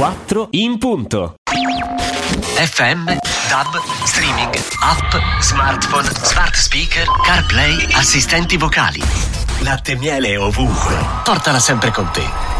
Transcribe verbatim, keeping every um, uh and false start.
quattro in punto. F M, DAB, streaming, app, smartphone, smart speaker, CarPlay, assistenti vocali. Latte e miele ovunque. Portala sempre con te.